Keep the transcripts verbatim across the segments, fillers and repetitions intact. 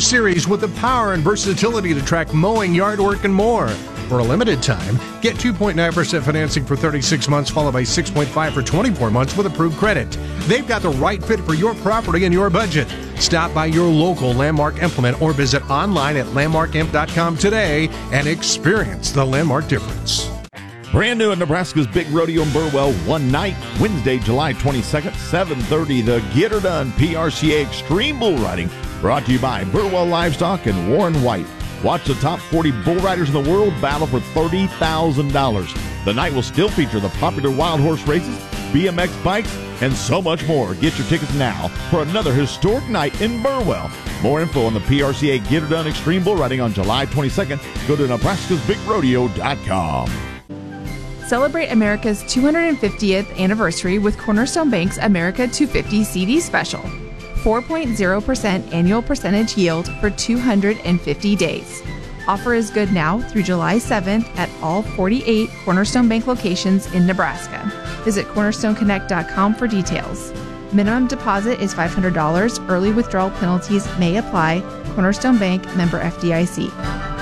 Series with the power and versatility to track mowing, yard work, and more. For a limited time, get two point nine percent financing for thirty-six months, followed by six point five for twenty-four months with approved credit. They've got the right fit for your property and your budget. Stop by your local Landmark Implement or visit online at landmark imp dot com today and experience the Landmark difference. Brand new at Nebraska's Big Rodeo in Burwell, one night, Wednesday, July twenty-second, seven thirty, the Get Her Done P R C A Extreme Bull Riding, brought to you by Burwell Livestock and Warren White. Watch the top forty bull riders in the world battle for thirty thousand dollars. The night will still feature the popular wild horse races, B M X bikes, and so much more. Get your tickets now for another historic night in Burwell. More info on the P R C A Get Her Done Extreme Bull Riding on July twenty-second. Go to nebraskas big rodeo dot com. Celebrate America's two hundred fiftieth anniversary with Cornerstone Bank's America two fifty C D special. four point zero percent annual percentage yield for two hundred fifty days. Offer is good now through July seventh at all forty-eight Cornerstone Bank locations in Nebraska. Visit cornerstone connect dot com for details. Minimum deposit is five hundred dollars. Early withdrawal penalties may apply. Cornerstone Bank, member F D I C.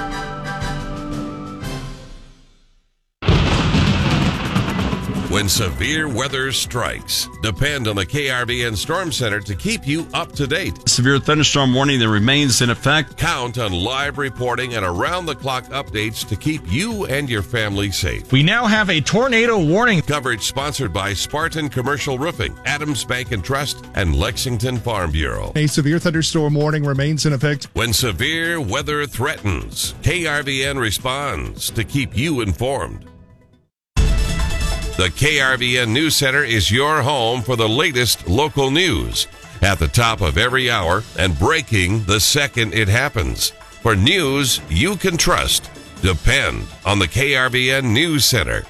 When severe weather strikes, depend on the K R V N Storm Center to keep you up to date. Severe thunderstorm warning that remains in effect. Count on live reporting and around-the-clock updates to keep you and your family safe. We now have a tornado warning. Coverage sponsored by Spartan Commercial Roofing, Adams Bank and Trust, and Lexington Farm Bureau. A severe thunderstorm warning remains in effect. When severe weather threatens, K R V N responds to keep you informed. The K R V N News Center is your home for the latest local news at the top of every hour and breaking the second it happens. For news you can trust, depend on the K R V N News Center.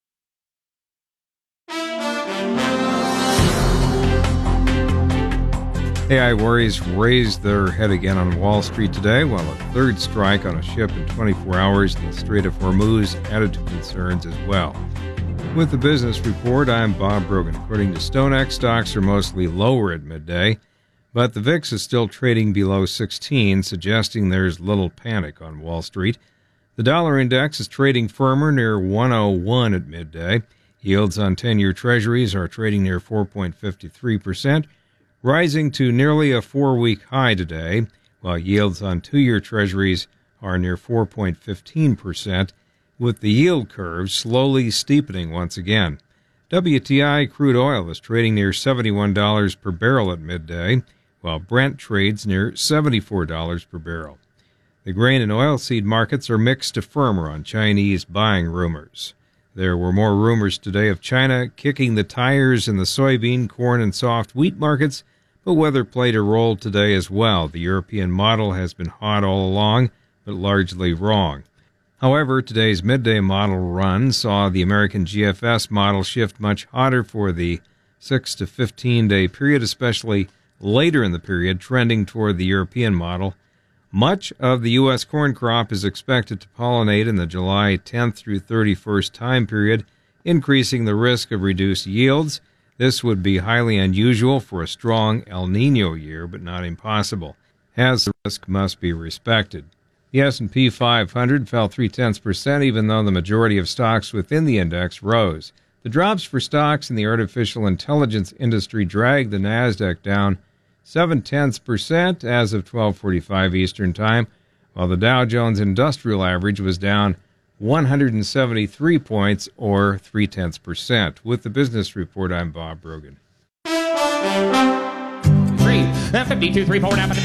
A I worries raised their head again on Wall Street today, while a third strike on a ship in twenty-four hours in the Strait of Hormuz added to concerns as well. With the business report, I'm Bob Brogan. According to StoneX, stocks are mostly lower at midday, but the V I X is still trading below sixteen, suggesting there's little panic on Wall Street. The dollar index is trading firmer near one oh one at midday. Yields on ten-year treasuries are trading near four point five three percent, rising to nearly a four-week high today, while yields on two-year treasuries are near four point one five percent, with the yield curve slowly steepening once again. W T I crude oil is trading near seventy-one dollars per barrel at midday, while Brent trades near seventy-four dollars per barrel. The grain and oilseed markets are mixed to firmer on Chinese buying rumors. There were more rumors today of China kicking the tires in the soybean, corn, and soft wheat markets, but weather played a role today as well. The European model has been hot all along, but largely wrong. However, today's midday model run saw the American G F S model shift much hotter for the six to fifteen day period, especially later in the period, trending toward the European model. Much of the U S corn crop is expected to pollinate in the July tenth through thirty-first time period, increasing the risk of reduced yields. This would be highly unusual for a strong El Niño year, but not impossible, as the risk must be respected. The S and P five hundred fell three-tenths percent, even though the majority of stocks within the index rose. The drops for stocks in the artificial intelligence industry dragged the NASDAQ down seven-tenths percent as of twelve forty-five Eastern Time, while the Dow Jones Industrial Average was down one hundred seventy-three points, or three-tenths percent. With the business report, I'm Bob Brogan. Three, fifty-two, three, four, nine,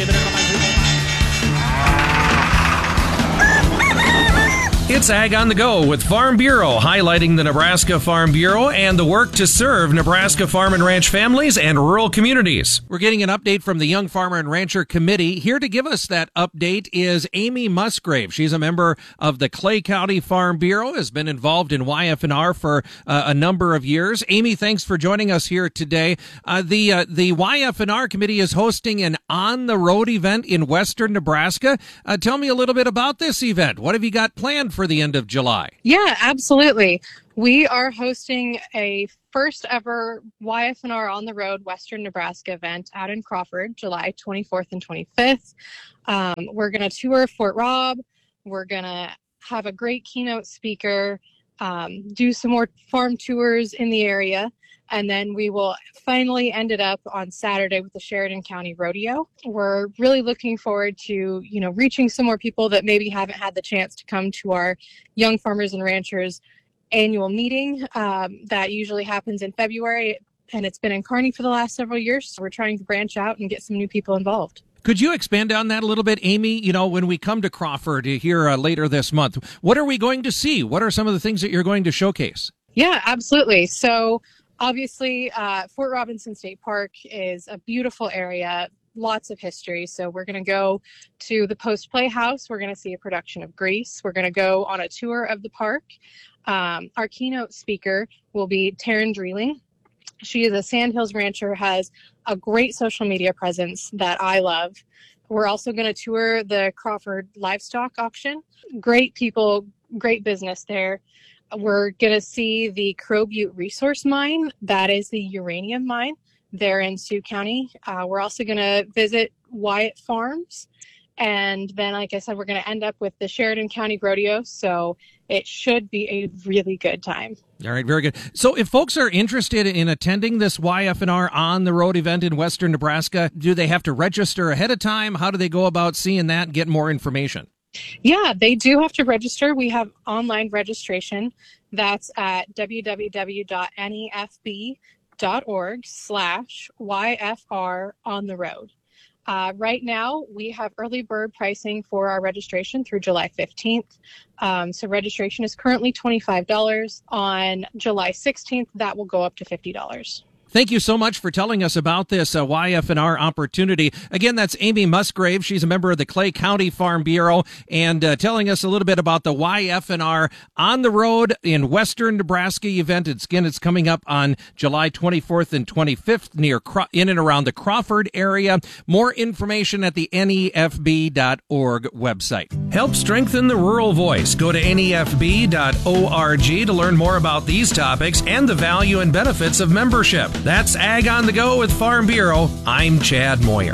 It's Ag on the Go with Farm Bureau, highlighting the Nebraska Farm Bureau and the work to serve Nebraska farm and ranch families and rural communities. We're getting an update from the Young Farmer and Rancher Committee. Here to give us that update is Amy Musgrave. She's a member of the Clay County Farm Bureau, has been involved in Y F N R for uh, a number of years. Amy, thanks for joining us here today. Uh, the uh, the Y F N R Committee is hosting an on-the-road event in western Nebraska. Uh, tell me a little bit about this event. What have you got planned for the end of July? Yeah, absolutely. We are hosting a first ever Y F N R on the road Western Nebraska event out in Crawford, July twenty-fourth and twenty-fifth. Um, we're going to tour Fort Robb. We're going to have a great keynote speaker, um, do some more farm tours in the area, and then we will finally end it up on Saturday with the Sheridan County Rodeo. We're really looking forward to, you know, reaching some more people that maybe haven't had the chance to come to our Young Farmers and Ranchers annual meeting um, that usually happens in February, and it's been in Kearney for the last several years. So we're trying to branch out and get some new people involved. Could you expand on that a little bit, Amy? You know, when we come to Crawford here uh, later this month, what are we going to see? What are some of the things that you're going to showcase? Yeah, absolutely. So obviously, uh, Fort Robinson State Park is a beautiful area, lots of history. So we're going to go to the Post Playhouse. We're going to see a production of Grease. We're going to go on a tour of the park. Um, our keynote speaker will be Taryn Dreeling. She is a Sandhills rancher, has a great social media presence that I love. We're also going to tour the Crawford Livestock Auction. Great people, great business there. We're going to see the Crow Butte Resource Mine. That is the uranium mine there in Sioux County. Uh, we're also going to visit Wyatt Farms. And then, like I said, we're going to end up with the Sheridan County Rodeo. So it should be a really good time. All right, very good. So if folks are interested in attending this Y F N R on the road event in Western Nebraska, do they have to register ahead of time? How do they go about seeing that and get more information? Yeah, they do have to register. We have online registration. That's at www.nefb.org slash YFR on the road. Uh, right now, we have early bird pricing for our registration through July fifteenth. Um, so registration is currently twenty-five dollars. On July sixteenth, that will go up to fifty dollars. Thank you so much for telling us about this uh, Y F N R opportunity. Again, that's Amy Musgrave. She's a member of the Clay County Farm Bureau, and uh, telling us a little bit about the Y F N R on the road in Western Nebraska event. It's, again, it's coming up on July twenty-fourth and twenty-fifth near in and around the Crawford area. More information at the N E F B dot org website. Help strengthen the rural voice. Go to N E F B dot org to learn more about these topics and the value and benefits of membership. That's Ag on the Go with Farm Bureau. I'm Chad Moyer.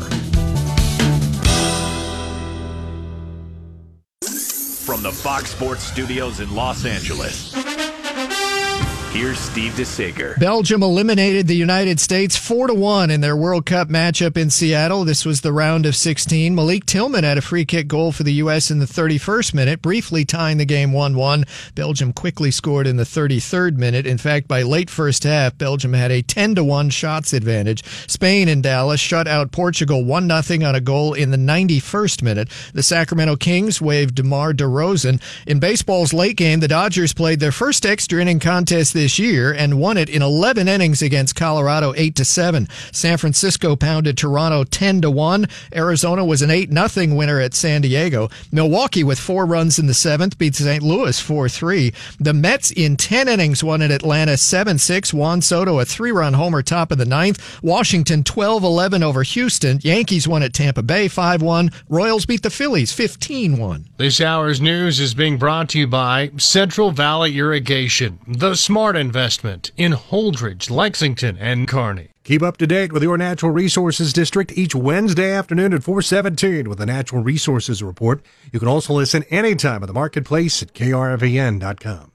From the Fox Sports Studios in Los Angeles, here's Steve DeSager. Belgium eliminated the United States four to one in their World Cup matchup in Seattle. This was the round of sixteen. Malik Tillman had a free kick goal for the U S in the thirty-first minute, briefly tying the game one one. Belgium quickly scored in the thirty-third minute. In fact, by late first half, Belgium had a ten to one shots advantage. Spain in Dallas shut out Portugal one nothing on a goal in the ninety-first minute. The Sacramento Kings waved DeMar DeRozan. In baseball's late game, the Dodgers played their first extra inning contest this year and won it in eleven innings against Colorado eight to seven. San Francisco pounded Toronto ten to one. Arizona was an eight nothing winner at San Diego. Milwaukee with four runs in the seventh beat Saint Louis four three. The Mets in ten innings won at Atlanta seven six. Juan Soto a three-run homer top of the ninth. Washington twelve eleven over Houston. Yankees won at Tampa Bay five one. Royals beat the Phillies fifteen one. This hour's news is being brought to you by Central Valley Irrigation, the smart investment in Holdridge, Lexington, and Kearney. Keep up to date with your Natural Resources District each Wednesday afternoon at four seventeen with the Natural Resources Report. You can also listen anytime at the marketplace at K R V N dot com.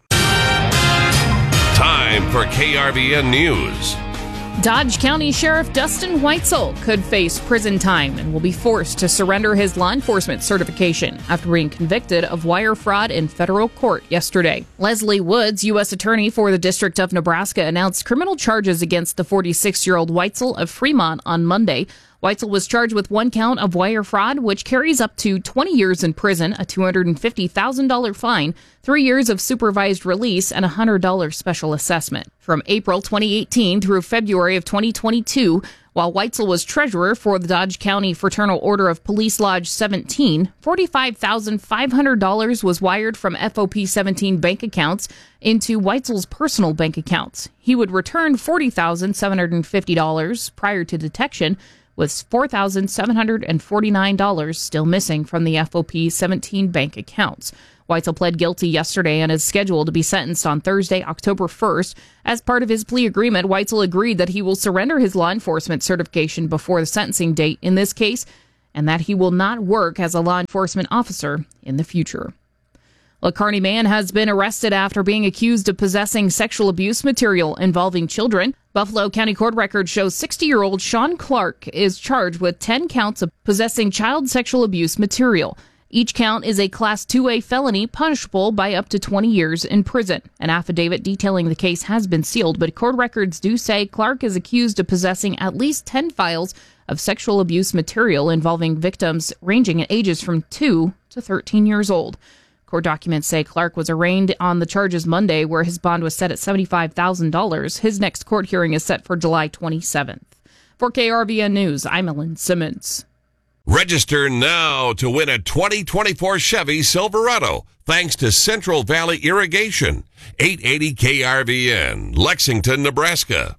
Time for K R V N News. Dodge County Sheriff Dustin Weitzel could face prison time and will be forced to surrender his law enforcement certification after being convicted of wire fraud in federal court yesterday. Leslie Woods, U S Attorney for the District of Nebraska, announced criminal charges against the forty-six-year-old Weitzel of Fremont on Monday. Weitzel was charged with one count of wire fraud, which carries up to twenty years in prison, a two hundred fifty thousand dollars fine, three years of supervised release, and a one hundred dollars special assessment. From April twenty eighteen through February of twenty twenty-two, while Weitzel was treasurer for the Dodge County Fraternal Order of Police Lodge seventeen, forty-five thousand five hundred dollars was wired from F O P seventeen bank accounts into Weitzel's personal bank accounts. He would return forty thousand seven hundred fifty dollars prior to detection, with four thousand seven hundred forty-nine dollars still missing from the F O P's seventeen bank accounts. Weitzel pled guilty yesterday and is scheduled to be sentenced on Thursday, October first. As part of his plea agreement, Weitzel agreed that he will surrender his law enforcement certification before the sentencing date in this case, and that he will not work as a law enforcement officer in the future. A Kearney man has been arrested after being accused of possessing sexual abuse material involving children. Buffalo County Court records show sixty-year-old Sean Clark is charged with ten counts of possessing child sexual abuse material. Each count is a Class two A felony punishable by up to twenty years in prison. An affidavit detailing the case has been sealed, but court records do say Clark is accused of possessing at least ten files of sexual abuse material involving victims ranging in ages from two to thirteen years old. Court documents say Clark was arraigned on the charges Monday, where his bond was set at seventy-five thousand dollars. His next court hearing is set for July twenty-seventh. For K R V N News, I'm Ellen Simmons. Register now to win a twenty twenty-four Chevy Silverado, thanks to Central Valley Irrigation. eight eighty K R V N, Lexington, Nebraska.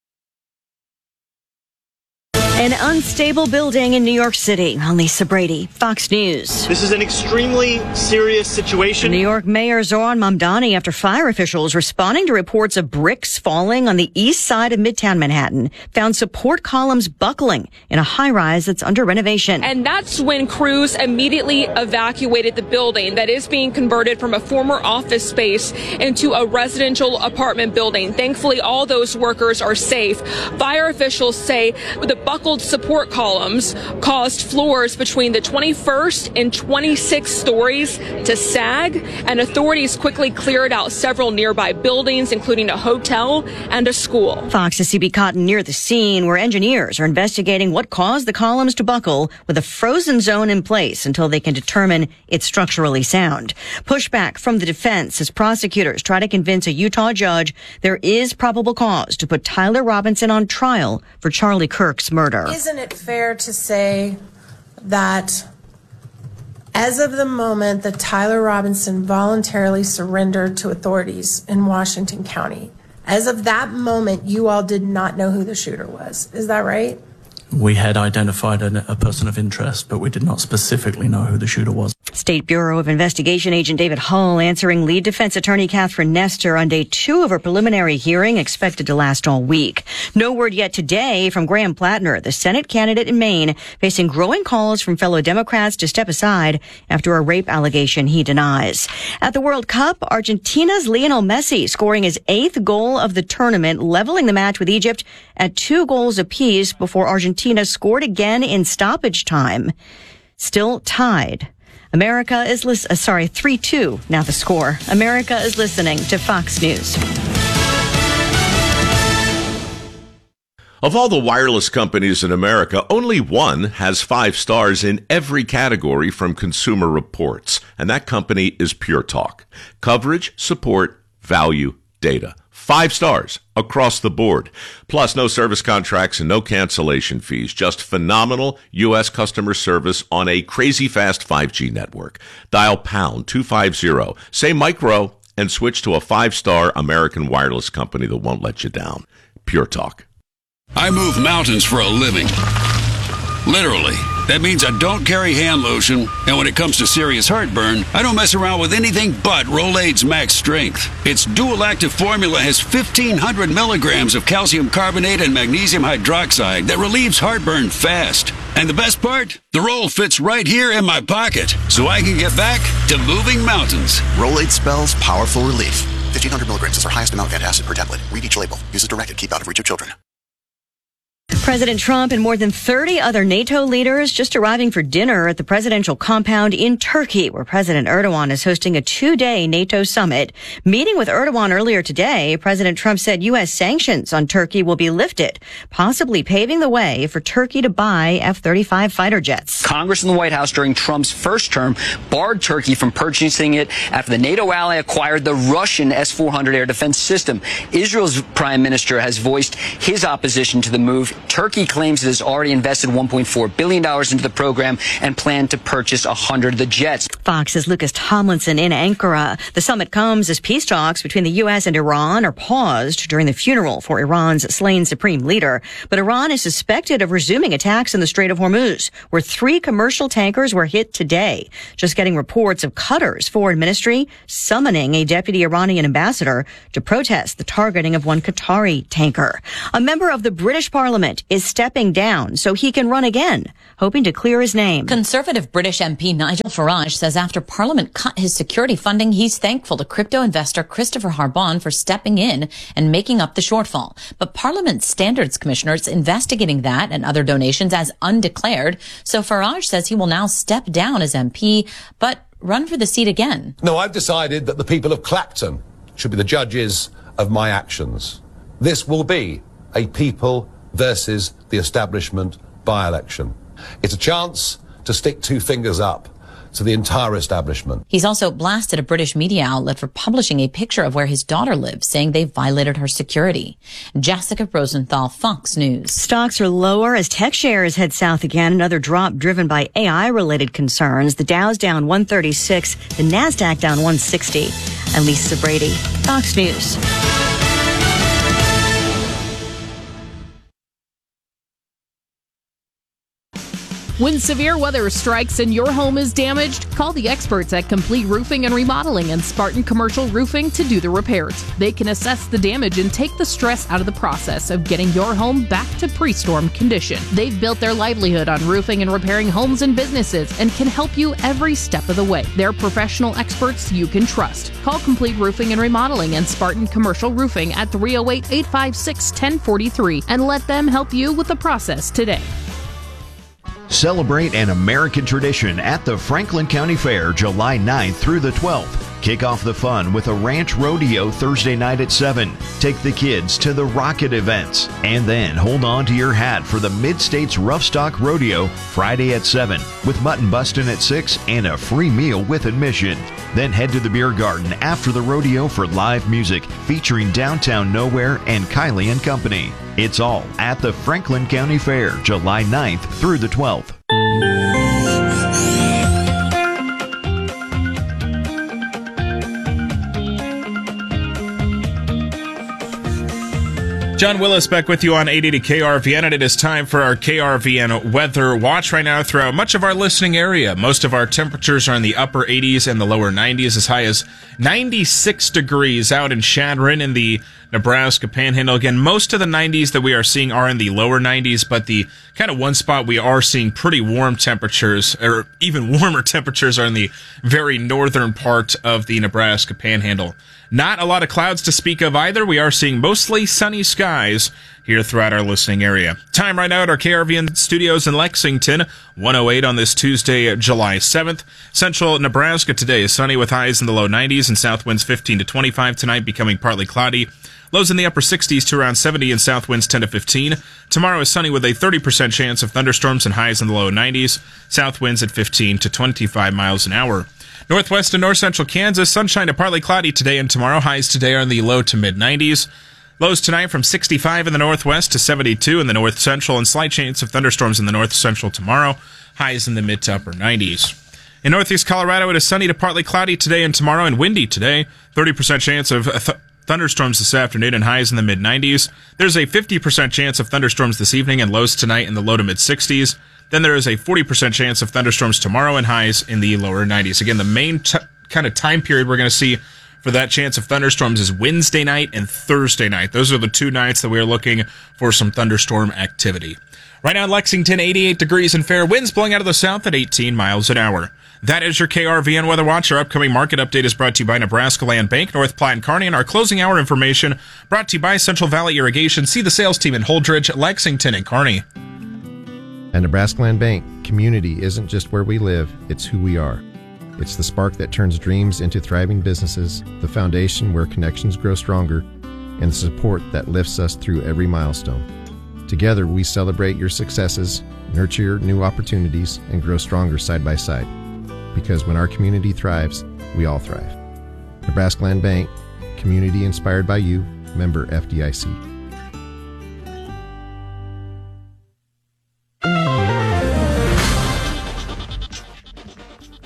An unstable building in New York City. I'm Lisa Brady, Fox News. This is an extremely serious situation. New York Mayor Zoran Mamdani, after fire officials responding to reports of bricks falling on the east side of Midtown Manhattan, found support columns buckling in a high-rise that's under renovation. And that's when crews immediately evacuated the building that is being converted from a former office space into a residential apartment building. Thankfully, all those workers are safe. Fire officials say the buckled support columns caused floors between the twenty-first and twenty-sixth stories to sag, and authorities quickly cleared out several nearby buildings, including a hotel and a school. Fox's C B Cotton near the scene, where engineers are investigating what caused the columns to buckle, with a frozen zone in place until they can determine it's structurally sound. Pushback from the defense as prosecutors try to convince a Utah judge there is probable cause to put Tyler Robinson on trial for Charlie Kirk's murder. Isn't it fair to say that as of the moment that Tyler Robinson voluntarily surrendered to authorities in Washington County, as of that moment, you all did not know who the shooter was? Is that right? We had identified a, a person of interest, but we did not specifically know who the shooter was. State Bureau of Investigation agent David Hull answering lead defense attorney Catherine Nestor on day two of her preliminary hearing, expected to last all week. No word yet today from Graham Plattner, the Senate candidate in Maine, facing growing calls from fellow Democrats to step aside after a rape allegation he denies. At the World Cup, Argentina's Lionel Messi scoring his eighth goal of the tournament, leveling the match with Egypt at two goals apiece before Argentina scored again in stoppage time. Still tied. America is lis- uh, sorry, three two. Now the score. America is listening to Fox News. Of all the wireless companies in America, only one has five stars in every category from Consumer Reports, and that company is Pure Talk. Coverage, support, value, data. Five stars across the board. Plus, no service contracts and no cancellation fees. Just phenomenal U S customer service on a crazy fast five G network. Dial pound two fifty, say micro, and switch to a five-star American wireless company that won't let you down. Pure Talk. I move mountains for a living. Literally. That means I don't carry hand lotion, and when it comes to serious heartburn, I don't mess around with anything but Rolaids Max Strength. Its dual-active formula has fifteen hundred milligrams of calcium carbonate and magnesium hydroxide that relieves heartburn fast. And the best part? The roll fits right here in my pocket, so I can get back to moving mountains. Rolaids spells powerful relief. fifteen hundred milligrams is our highest amount of antacid per tablet. Read each label. Use as directed. Keep out of reach of children. President Trump and more than thirty other NATO leaders just arriving for dinner at the presidential compound in Turkey, where President Erdogan is hosting a two-day NATO summit. Meeting with Erdogan earlier today, President Trump said U S sanctions on Turkey will be lifted, possibly paving the way for Turkey to buy F thirty-five fighter jets. Congress and the White House during Trump's first term barred Turkey from purchasing it after the NATO ally acquired the Russian S four hundred air defense system. Israel's prime minister has voiced his opposition to the move Turkey claims it has already invested one point four billion dollars into the program and planned to purchase one hundred of the jets. Fox's Lucas Tomlinson in Ankara. The summit comes as peace talks between the U S and Iran are paused during the funeral for Iran's slain supreme leader. But Iran is suspected of resuming attacks in the Strait of Hormuz, where three commercial tankers were hit today. Just getting reports of Qatar's foreign ministry summoning a deputy Iranian ambassador to protest the targeting of one Qatari tanker. A member of the British Parliament is stepping down so he can run again, hoping to clear his name. Conservative British M P Nigel Farage says after Parliament cut his security funding, he's thankful to crypto investor Christopher Harbon for stepping in and making up the shortfall. But Parliament Standards Commissioner is investigating that and other donations as undeclared. So Farage says he will now step down as M P, but run for the seat again. No, I've decided that the people of Clapton should be the judges of my actions. This will be a people versus the establishment by-election. It's a chance to stick two fingers up to the entire establishment. He's also blasted a British media outlet for publishing a picture of where his daughter lives, saying they violated her security. Jessica Rosenthal, Fox News. Stocks are lower as tech shares head south again. Another drop driven by A I-related concerns. The Dow's down one thirty-six, the NASDAQ down one sixty. I'm Lisa Brady, Fox News. When severe weather strikes and your home is damaged, call the experts at Complete Roofing and Remodeling and Spartan Commercial Roofing to do the repairs. They can assess the damage and take the stress out of the process of getting your home back to pre-storm condition. They've built their livelihood on roofing and repairing homes and businesses and can help you every step of the way. They're professional experts you can trust. Call Complete Roofing and Remodeling and Spartan Commercial Roofing at three oh eight, eight five six, one oh four three and let them help you with the process today. Celebrate an American tradition at the Franklin County Fair July ninth through the twelfth. Kick off the fun with a ranch rodeo Thursday night at seven. Take the kids to the rocket events. And then hold on to your hat for the Mid-States Rough Stock Rodeo Friday at seven with mutton bustin' at six and a free meal with admission. Then head to the beer garden after the rodeo for live music featuring Downtown Nowhere and Kylie and Company. It's all at the Franklin County Fair July ninth through the twelfth. John Willis back with you on eight eighty K R V N, and it is time for our K R V N weather watch right now throughout much of our listening area. Most of our temperatures are in the upper eighties and the lower nineties, as high as ninety-six degrees out in Chadron in the Nebraska Panhandle. Again, most of the nineties that we are seeing are in the lower nineties, but the kind of one spot we are seeing pretty warm temperatures, or even warmer temperatures, are in the very northern part of the Nebraska Panhandle. Not a lot of clouds to speak of either. We are seeing mostly sunny skies here throughout our listening area. Time right now at our K R V N studios in Lexington, one oh eight on this Tuesday, July seventh. Central Nebraska today is sunny with highs in the low nineties and south winds fifteen to twenty-five tonight, becoming partly cloudy. Lows in the upper sixties to around seventy and south winds ten to fifteen. Tomorrow is sunny with a thirty percent chance of thunderstorms and highs in the low nineties. South winds at fifteen to twenty-five miles an hour. Northwest and north central Kansas, sunshine to partly cloudy today and tomorrow. Highs today are in the low to mid nineties. Lows tonight from sixty-five in the northwest to seventy-two in the north central, and slight chance of thunderstorms in the north central tomorrow. Highs in the mid to upper nineties. In northeast Colorado, it is sunny to partly cloudy today and tomorrow, and windy today. thirty percent chance of th- thunderstorms this afternoon and highs in the mid nineties. There's a fifty percent chance of thunderstorms this evening and lows tonight in the low to mid sixties. Then there is a forty percent chance of thunderstorms tomorrow and highs in the lower nineties. Again, the main t- kind of time period we're going to see for that chance of thunderstorms is Wednesday night and Thursday night. Those are the two nights that we are looking for some thunderstorm activity. Right now in Lexington, eighty-eight degrees and fair winds blowing out of the south at eighteen miles an hour. That is your K R V N Weather Watch. Our upcoming market update is brought to you by Nebraska Land Bank, North Platte and Kearney, and our closing hour information brought to you by Central Valley Irrigation. See the sales team in Holdridge, Lexington, and Kearney. At Nebraska Land Bank, community isn't just where we live, it's who we are. It's the spark that turns dreams into thriving businesses, the foundation where connections grow stronger, and the support that lifts us through every milestone. Together, we celebrate your successes, nurture new opportunities, and grow stronger side by side. Because when our community thrives, we all thrive. Nebraska Land Bank, community inspired by you, member F D I C.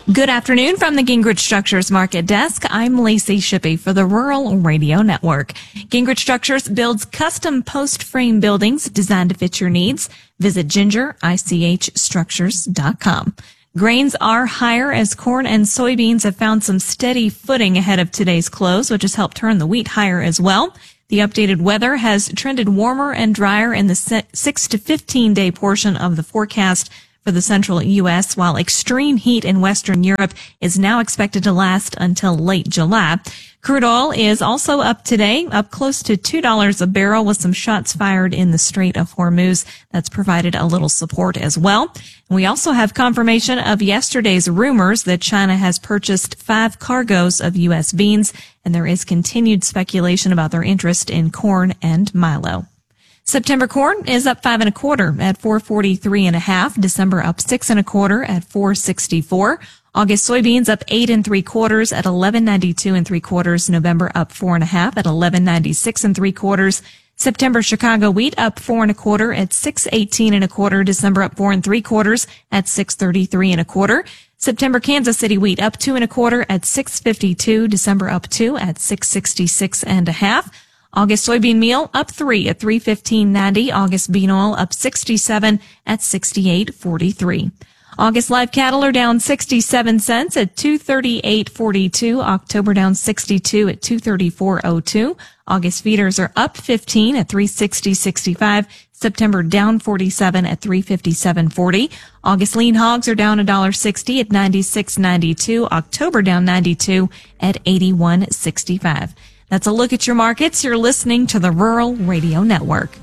Good afternoon from the Gingrich Structures Market Desk. I'm Lacey Shippey for the Rural Radio Network. Gingrich Structures builds custom post frame buildings designed to fit your needs. Visit ginger ich structures dot com. Grains are higher as corn and soybeans have found some steady footing ahead of today's close, which has helped turn the wheat higher as well. The updated weather has trended warmer and drier in the six to fifteen day portion of the forecast for the central U S, while extreme heat in Western Europe is now expected to last until late July. Crude oil is also up today, up close to two dollars a barrel with some shots fired in the Strait of Hormuz. That's provided a little support as well. We also have confirmation of yesterday's rumors that China has purchased five cargoes of U S beans, and there is continued speculation about their interest in corn and milo. September corn is up five and a quarter at four forty-three and a half. December up six and a quarter at four sixty-four. August soybeans up eight and three quarters at eleven ninety-two and three quarters. November up four and a half at eleven ninety-six and three quarters. September Chicago wheat up four and a quarter at six eighteen and a quarter. December up four and three quarters at six thirty-three and a quarter. September Kansas City wheat up two and a quarter at six fifty-two. December up two at six sixty-six and a half. August soybean meal up three at three fifteen ninety. August bean oil up sixty-seven at sixty-eight forty-three. August live cattle are down sixty-seven cents at two thirty-eight forty-two. October down sixty-two at two thirty-four oh two. August feeders are up fifteen at three sixty sixty-five. September down forty-seven at three fifty-seven forty. August lean hogs are down one dollar sixty at ninety-six ninety-two. October down ninety-two at eighty-one sixty-five. That's a look at your markets. You're listening to the Rural Radio Network.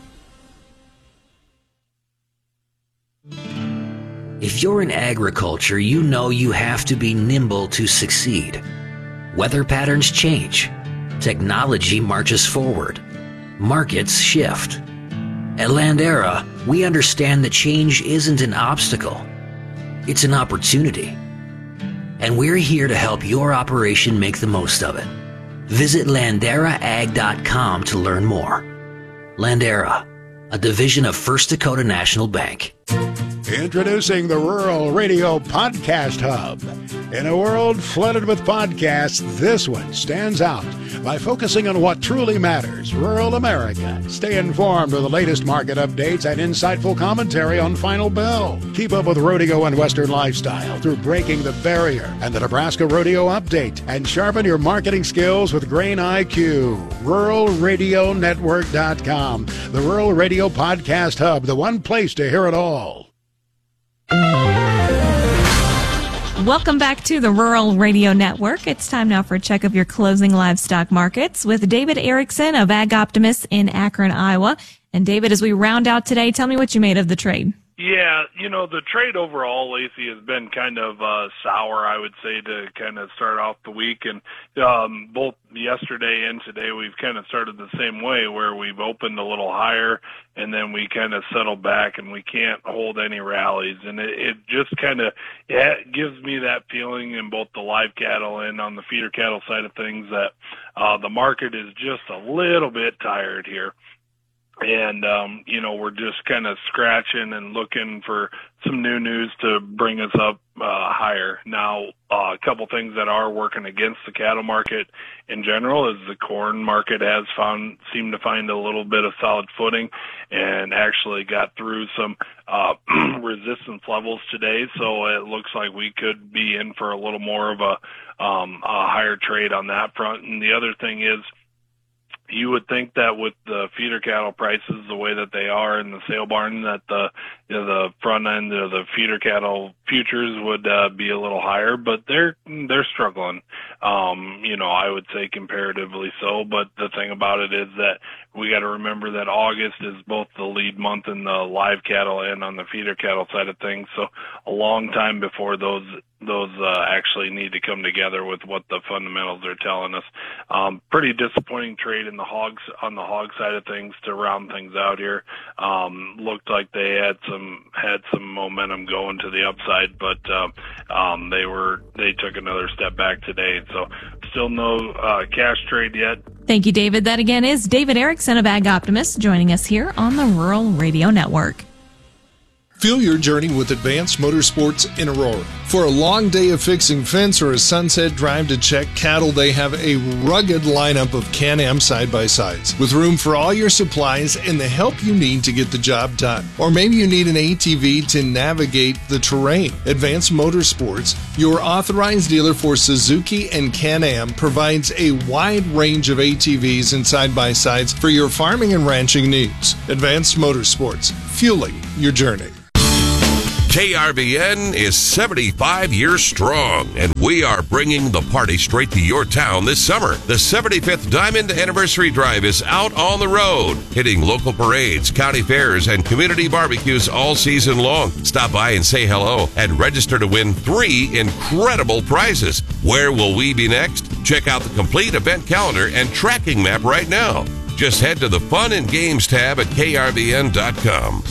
If you're in agriculture, you know you have to be nimble to succeed. Weather patterns change. Technology marches forward. Markets shift. At Landera, we understand that change isn't an obstacle. It's an opportunity. And we're here to help your operation make the most of it. Visit landera ag dot com to learn more. Landera, a division of First Dakota National Bank. Introducing the Rural Radio Podcast Hub. In a world flooded with podcasts, this one stands out by focusing on what truly matters, rural America. Stay informed with the latest market updates and insightful commentary on Final Bell. Keep up with rodeo and Western lifestyle through Breaking the Barrier and the Nebraska Rodeo Update. And sharpen your marketing skills with Grain I Q. rural radio network dot com. The Rural Radio Podcast Hub, the one place to hear it all. Welcome back to the Rural Radio Network. It's time now for a check of your closing livestock markets with David Erickson of Ag Optimist in Akron, Iowa. And David, as we round out today, tell me what you made of the trade. Yeah, you know, the trade overall, Lacey, has been kind of uh, sour, I would say, to kind of start off the week. And um, both yesterday and today, we've kind of started the same way, where we've opened a little higher, and then we kind of settle back, and we can't hold any rallies. And it, it just kind of it gives me that feeling in both the live cattle and on the feeder cattle side of things that uh, the market is just a little bit tired here. And, um, you know, we're just kind of scratching and looking for some new news to bring us up uh, higher. Now, uh, a couple things that are working against the cattle market in general is the corn market has found, seemed to find a little bit of solid footing and actually got through some uh, resistance levels today. So it looks like we could be in for a little more of a, um, a higher trade on that front. And the other thing is, you would think that with the feeder cattle prices the way that they are in the sale barn, that the you know, the front end of the feeder cattle futures would uh, be a little higher, but they're they're struggling. Um, you know, I would say comparatively so. But the thing about it is that we got to remember that August is both the lead month in the live cattle and on the feeder cattle side of things. So a long time before those those uh, actually need to come together with what the fundamentals are telling us. Um, pretty disappointing trade in the hogs on the hog side of things to round things out here. Um, looked like they had some had some momentum going to the upside, but uh, um, they were they took another step back today. So still no uh, cash trade yet. Thank you, David. That again is David Erickson of Ag Optimist joining us here on the Rural Radio Network. Fuel your journey with Advanced Motorsports in Aurora. For a long day of fixing fence or a sunset drive to check cattle, they have a rugged lineup of Can-Am side-by-sides with room for all your supplies and the help you need to get the job done. Or maybe you need an A T V to navigate the terrain. Advanced Motorsports, your authorized dealer for Suzuki and Can-Am, provides a wide range of A T Vs and side-by-sides for your farming and ranching needs. Advanced Motorsports, fueling your journey. K R V N is seventy-five years strong, and we are bringing the party straight to your town this summer. The seventy-fifth Diamond Anniversary Drive is out on the road, hitting local parades, county fairs, and community barbecues all season long. Stop by and say hello and register to win three incredible prizes. Where will we be next? Check out the complete event calendar and tracking map right now. Just head to the Fun and Games tab at K R V N dot com.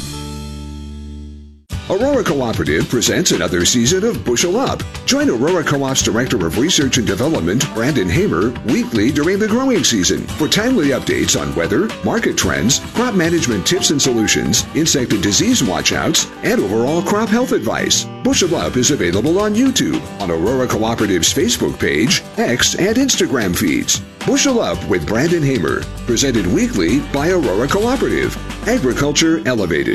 Aurora Cooperative presents another season of Bushel Up. Join Aurora Co-op's Director of Research and Development, Brandon Hamer, weekly during the growing season for timely updates on weather, market trends, crop management tips and solutions, insect and disease watchouts, and overall crop health advice. Bushel Up is available on YouTube, on Aurora Cooperative's Facebook page, X, and Instagram feeds. Bushel Up with Brandon Hamer, presented weekly by Aurora Cooperative. Agriculture Elevated.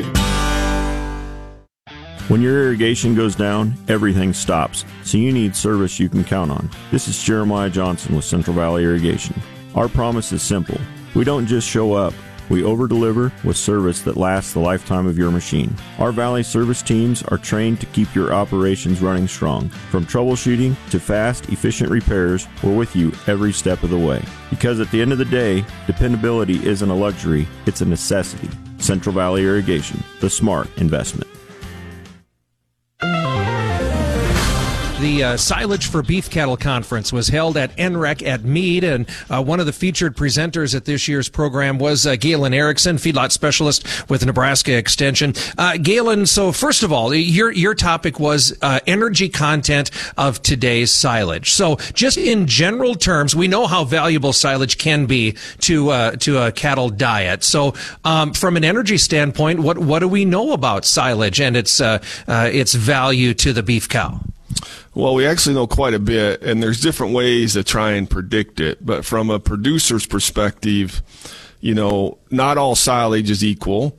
When your irrigation goes down, everything stops, so you need service you can count on. This is Jeremiah Johnson with Central Valley Irrigation. Our promise is simple. We don't just show up. We over-deliver with service that lasts the lifetime of your machine. Our Valley service teams are trained to keep your operations running strong. From troubleshooting to fast, efficient repairs, we're with you every step of the way. Because at the end of the day, dependability isn't a luxury, it's a necessity. Central Valley Irrigation, the smart investment. The uh, Silage for Beef Cattle Conference was held at N R E C at Meade, and uh, one of the featured presenters at this year's program was uh, Galen Erickson, feedlot specialist with Nebraska Extension. Uh, Galen, so first of all, your your topic was uh, energy content of today's silage. So just in general terms, we know how valuable silage can be to uh, to a cattle diet. So um, from an energy standpoint, what what do we know about silage and its uh, uh, its value to the beef cow? Well, we actually know quite a bit, and there's different ways to try and predict it. But from a producer's perspective, you know, not all silage is equal.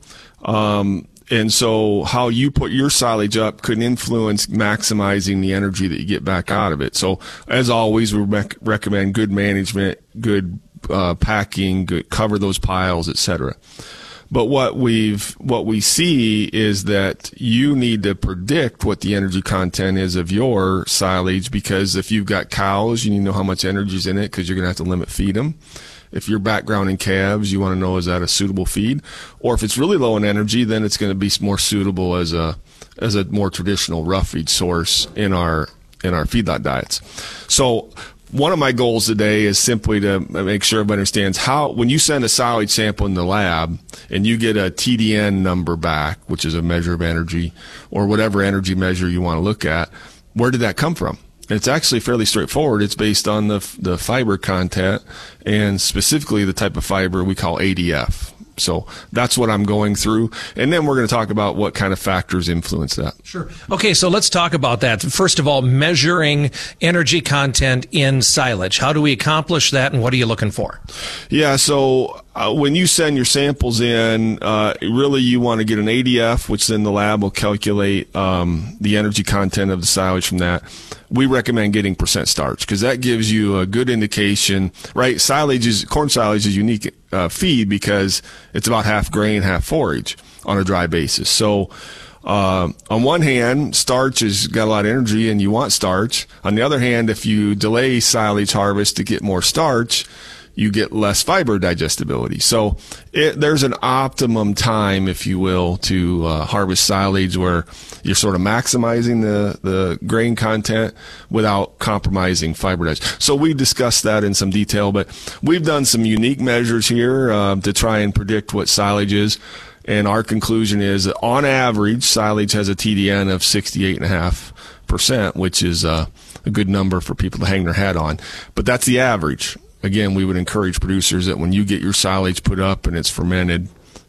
Um, and so how you put your silage up could influence maximizing the energy that you get back out of it. So as always, we rec- recommend good management, good uh, packing, good cover those piles, et cetera. But what we've, what we see is that you need to predict what the energy content is of your silage, because if you've got cows, you need to know how much energy is in it, because you're going to have to limit feed them. If you're backgrounding calves, you want to know, is that a suitable feed? Or if it's really low in energy, then it's going to be more suitable as a, as a more traditional rough feed source in our, in our feedlot diets. So, one of my goals today is simply to make sure everybody understands how, when you send a silage sample in the lab and you get a T D N number back, which is a measure of energy, or whatever energy measure you want to look at, where did that come from? It's actually fairly straightforward. It's based on the the fiber content, and specifically the type of fiber we call A D F. So that's what I'm going through. And then we're going to talk about what kind of factors influence that. Sure. Okay, so let's talk about that. First of all, measuring energy content in silage. How do we accomplish that, and what are you looking for? Yeah, so uh, when you send your samples in, uh, really you want to get an A D F, which then the lab will calculate um, the energy content of the silage from that. We recommend getting percent starch, because that gives you a good indication, right? Silage is, corn silage is unique uh, feed because it's about half grain, half forage on a dry basis. So, uh, on one hand, starch has got a lot of energy and you want starch. On the other hand, if you delay silage harvest to get more starch, you get less fiber digestibility. So it, there's an optimum time, if you will, to uh, harvest silage where you're sort of maximizing the, the grain content without compromising fiber digest. So we discussed that in some detail, but we've done some unique measures here uh, to try and predict what silage is. And our conclusion is that on average, silage has a T D N of sixty-eight point five percent, which is uh, a good number for people to hang their hat on. But that's the average. Again, we would encourage producers that when you get your silage put up and it's fermented,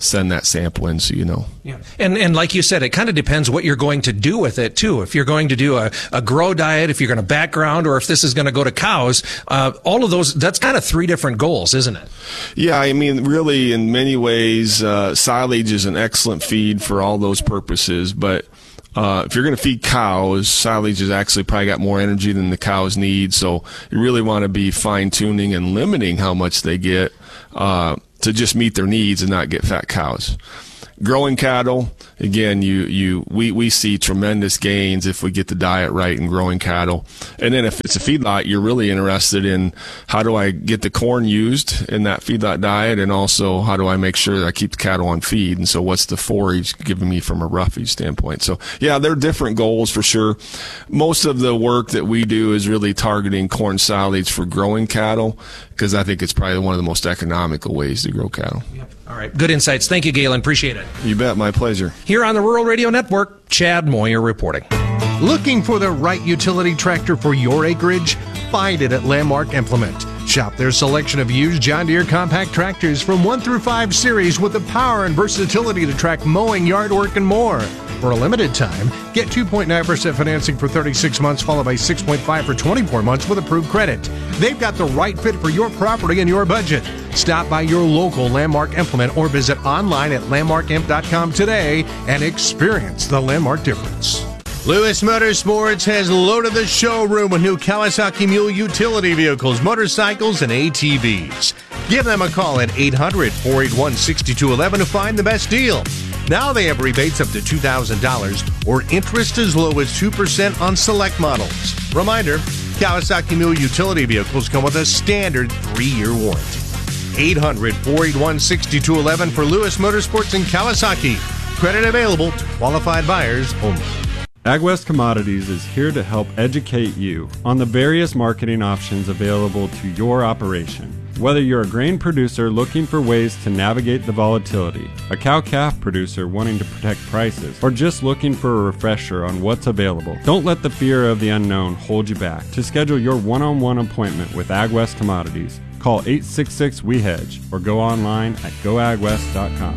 send that sample in so you know. Yeah. And and like you said, it kind of depends what you're going to do with it too. If you're going to do a, a grow diet, if you're going to background, or if this is going to go to cows, uh, all of those, that's kind of three different goals, isn't it? Yeah, I mean, really, in many ways, uh, silage is an excellent feed for all those purposes, but Uh, if you're going to feed cows, silage has actually probably got more energy than the cows need, so you really want to be fine-tuning and limiting how much they get uh, to just meet their needs and not get fat cows. Growing cattle, again, you, you we, we see tremendous gains if we get the diet right in growing cattle. And then if it's a feedlot, you're really interested in how do I get the corn used in that feedlot diet, and also how do I make sure that I keep the cattle on feed, and so what's the forage giving me from a roughage standpoint. So yeah, there are different goals for sure. Most of the work that we do is really targeting corn silage for growing cattle, because I think it's probably one of the most economical ways to grow cattle. Yep. All right. Good insights. Thank you, Galen. Appreciate it. You bet. My pleasure. Here on the Rural Radio Network, Chad Moyer reporting. Looking for the right utility tractor for your acreage? Find it at Landmark Implement. Shop their selection of used John Deere compact tractors from one through five series with the power and versatility to track mowing, yard work, and more. For a limited time, get two point nine percent financing for thirty-six months, followed by six point five for twenty-four months with approved credit. They've got the right fit for your property and your budget. Stop by your local Landmark Implement or visit online at landmark imp dot com today and experience the Landmark difference. Lewis Motorsports has loaded the showroom with new Kawasaki Mule utility vehicles, motorcycles, and A T Vs. Give them a call at eight hundred, four eight one, six two one one to find the best deal. Now they have rebates up to two thousand dollars or interest as low as two percent on select models. Reminder, Kawasaki Mule utility vehicles come with a standard three-year warranty. eight hundred, four eight one, six two one one for Lewis Motorsports and Kawasaki. Credit available to qualified buyers only. AgWest Commodities is here to help educate you on the various marketing options available to your operation. Whether you're a grain producer looking for ways to navigate the volatility, a cow-calf producer wanting to protect prices, or just looking for a refresher on what's available, don't let the fear of the unknown hold you back. To schedule your one-on-one appointment with AgWest Commodities, call eight six six, W E hedge or go online at go ag west dot com.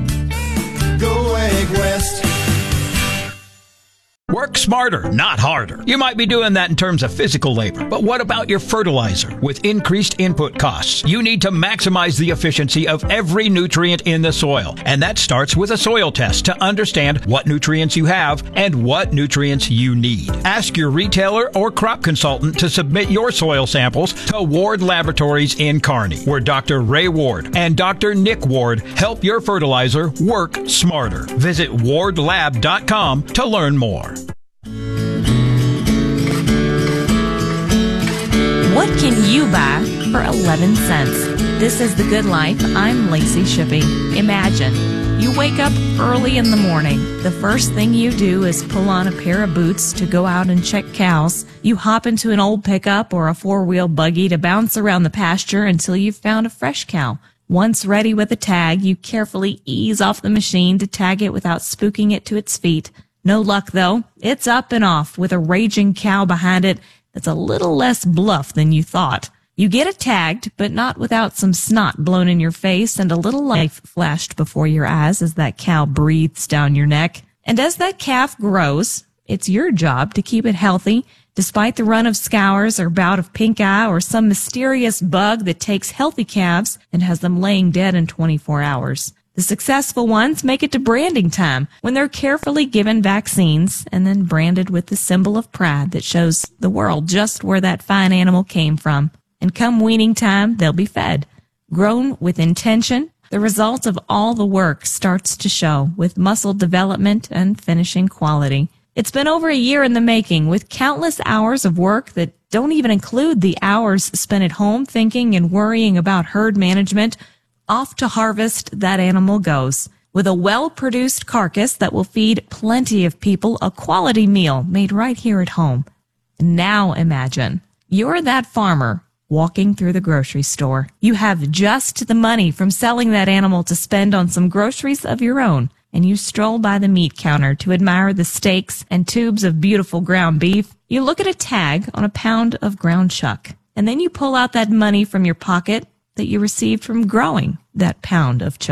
Go AgWest. Work smarter, not harder. You might be doing that in terms of physical labor, but what about your fertilizer? With increased input costs, you need to maximize the efficiency of every nutrient in the soil. And that starts with a soil test to understand what nutrients you have and what nutrients you need. Ask your retailer or crop consultant to submit your soil samples to Ward Laboratories in Kearney, where Doctor Ray Ward and Doctor Nick Ward help your fertilizer work smarter. Visit ward lab dot com to learn more. What can you buy for eleven cents? This is The Good Life. I'm Lacey Shippey. Imagine you wake up early in the morning. The first thing you do is pull on a pair of boots to go out and check cows. You hop into an old pickup or a four-wheel buggy to bounce around the pasture until you've found a fresh cow. Once ready with a tag, you carefully ease off the machine to tag it without spooking it to its feet. No luck, though. It's up and off with a raging cow behind it that's a little less bluff than you thought. You get it tagged, but not without some snot blown in your face and a little life flashed before your eyes as that cow breathes down your neck. And as that calf grows, it's your job to keep it healthy, despite the run of scours or bout of pink eye or some mysterious bug that takes healthy calves and has them laying dead in twenty-four hours. The successful ones make it to branding time when they're carefully given vaccines and then branded with the symbol of pride that shows the world just where that fine animal came from. And come weaning time, they'll be fed. Grown with intention, the result of all the work starts to show with muscle development and finishing quality. It's been over a year in the making with countless hours of work that don't even include the hours spent at home thinking and worrying about herd management. Off to harvest that animal goes, with a well-produced carcass that will feed plenty of people a quality meal made right here at home. Now imagine, you're that farmer walking through the grocery store. You have just the money from selling that animal to spend on some groceries of your own, and you stroll by the meat counter to admire the steaks and tubes of beautiful ground beef. You look at a tag on a pound of ground chuck, and then you pull out that money from your pocket that you received from growing that pound of chuck.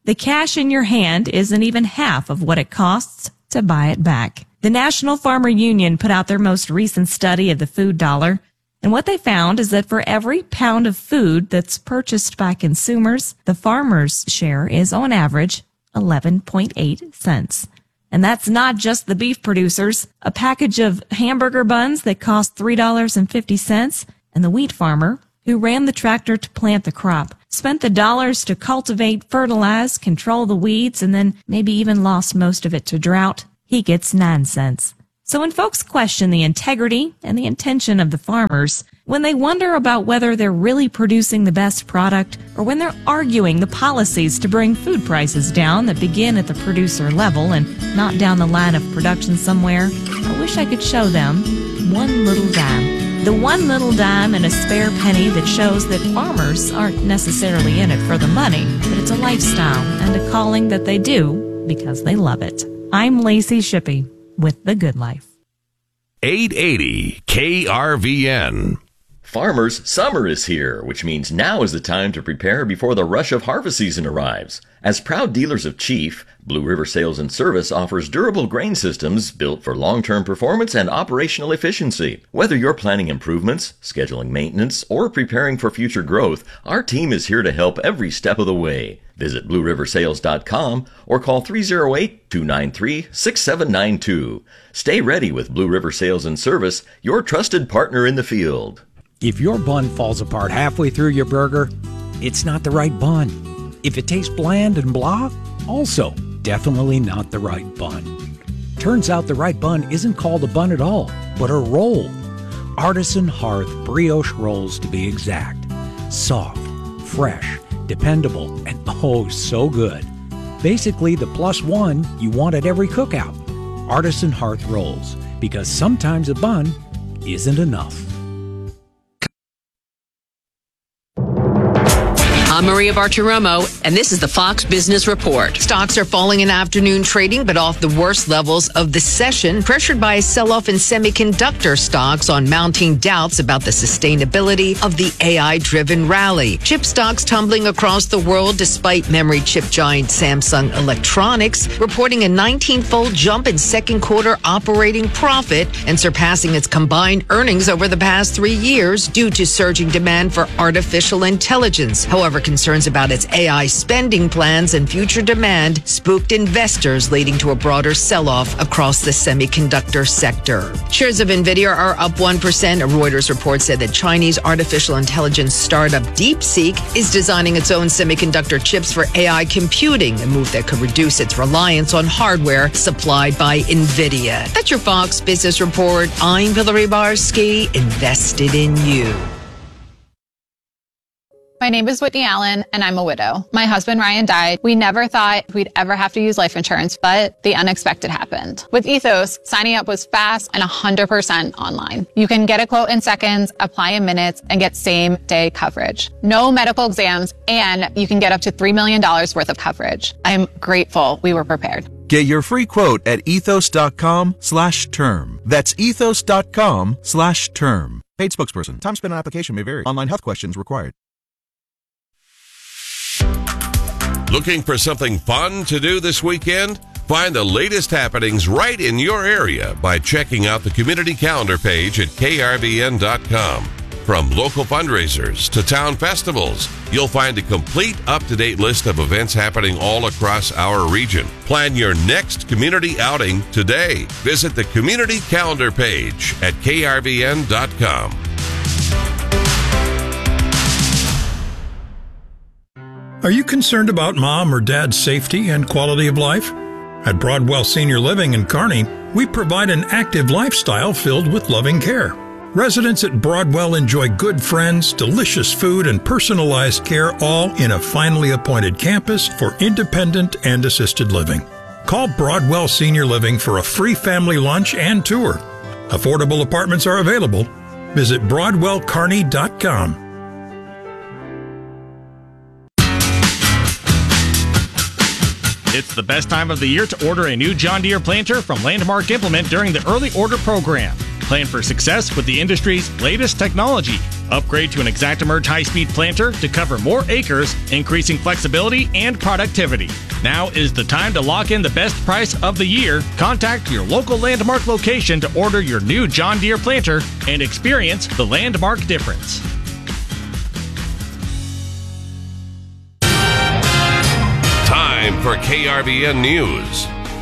the cash in your hand isn't even half of what it costs to buy it back. The National Farmer Union put out their most recent study of the food dollar, and what they found is that for every pound of food that's purchased by consumers, the farmer's share is on average eleven point eight cents. And that's not just the beef producers. A package of hamburger buns that cost three dollars and fifty cents, and the wheat farmer who ran the tractor to plant the crop, spent the dollars to cultivate, fertilize, control the weeds, and then maybe even lost most of it to drought. He gets nine cents. So when folks question the integrity and the intention of the farmers, when they wonder about whether they're really producing the best product, or when they're arguing the policies to bring food prices down that begin at the producer level and not down the line of production somewhere, I wish I could show them one little dime. The one little dime and a spare penny that shows that farmers aren't necessarily in it for the money, but it's a lifestyle and a calling that they do because they love it. I'm Lacey Shippey with The Good Life. eight eighty K R V N. Farmers, summer is here, which means now is the time to prepare before the rush of harvest season arrives. As proud dealers of Chief, Blue River Sales and Service offers durable grain systems built for long-term performance and operational efficiency. Whether you're planning improvements, scheduling maintenance, or preparing for future growth, our team is here to help every step of the way. Visit blue river sales dot com or call three oh eight, two nine three, six seven nine two. Stay ready with Blue River Sales and Service, your trusted partner in the field. If your bun falls apart halfway through your burger, it's not the right bun. If it tastes bland and blah, also definitely not the right bun. Turns out the right bun isn't called a bun at all, but a roll. Artisan Hearth brioche rolls to be exact. Soft, fresh, dependable, and oh so good. Basically the plus one you want at every cookout. Artisan Hearth rolls, because sometimes a bun isn't enough. I'm Maria Bartiromo, and this is the Fox Business Report. Stocks are falling in afternoon trading, but off the worst levels of the session, pressured by a sell-off in semiconductor stocks on mounting doubts about the sustainability of the A I-driven rally. Chip stocks tumbling across the world despite memory chip giant Samsung Electronics reporting a nineteen-fold jump in second quarter operating profit and surpassing its combined earnings over the past three years due to surging demand for artificial intelligence. However, concerns about its A I spending plans and future demand spooked investors, leading to a broader sell-off across the semiconductor sector. Shares of NVIDIA are up one percent. A Reuters report said that Chinese artificial intelligence startup DeepSeek is designing its own semiconductor chips for A I computing, a move that could reduce its reliance on hardware supplied by NVIDIA. That's your Fox Business Report. I'm Hillary Barsky, invested in you. My name is Whitney Allen, and I'm a widow. My husband, Ryan, died. We never thought we'd ever have to use life insurance, but the unexpected happened. With Ethos, signing up was fast and one hundred percent online. You can get a quote in seconds, apply in minutes, and get same-day coverage. No medical exams, and you can get up to three million dollars worth of coverage. I'm grateful we were prepared. Get your free quote at ethos.com slash term. That's ethos.com slash term. Paid spokesperson. Time spent on application may vary. Online health questions required. Looking for something fun to do this weekend? Find the latest happenings right in your area by checking out the community calendar page at K R V N dot com. From local fundraisers to town festivals, you'll find a complete up-to-date list of events happening all across our region. Plan your next community outing today. Visit the community calendar page at K R V N dot com. Are you concerned about mom or dad's safety and quality of life? At Broadwell Senior Living in Kearney, we provide an active lifestyle filled with loving care. Residents at Broadwell enjoy good friends, delicious food, and personalized care, all in a finely appointed campus for independent and assisted living. Call Broadwell Senior Living for a free family lunch and tour. Affordable apartments are available. Visit broadwell kearney dot com. It's the best time of the year to order a new John Deere planter from Landmark Implement during the early order program. Plan for success with the industry's latest technology. Upgrade to an ExactEmerge high-speed planter to cover more acres, increasing flexibility and productivity. Now is the time to lock in the best price of the year. Contact your local Landmark location to order your new John Deere planter and experience the Landmark difference. Time for K R V N News.